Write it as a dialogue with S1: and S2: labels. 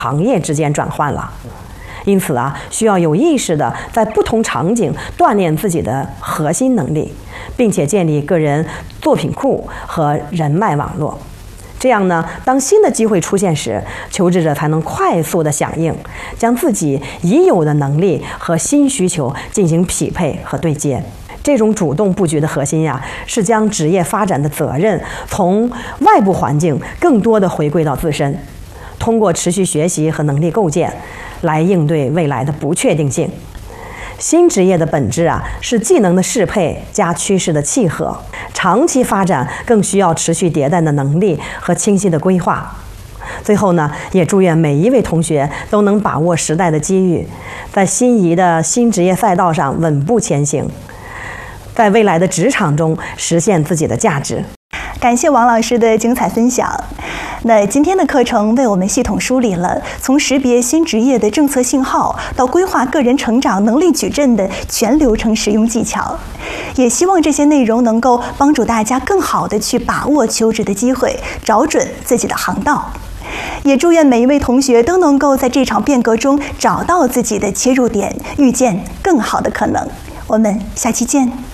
S1: 行业之间转换了。因此啊，需要有意识地在不同场景锻炼自己的核心能力，并且建立个人作品库和人脉网络。这样呢，当新的机会出现时，求职者才能快速地响应，将自己已有的能力和新需求进行匹配和对接。这种主动布局的核心呀，是将职业发展的责任从外部环境更多地回归到自身，通过持续学习和能力构建来应对未来的不确定性。新职业的本质啊，是技能的适配加趋势的契合。长期发展更需要持续迭代的能力和清晰的规划。最后呢，也祝愿每一位同学都能把握时代的机遇，在心仪的新职业赛道上稳步前行，在未来的职场中实现自己的价值。
S2: 感谢王老师的精彩分享。那今天的课程为我们系统梳理了从识别新职业的政策信号到规划个人成长能力矩阵的全流程实用技巧，也希望这些内容能够帮助大家更好地去把握求职的机会，找准自己的航道。也祝愿每一位同学都能够在这场变革中找到自己的切入点，遇见更好的可能。我们下期见。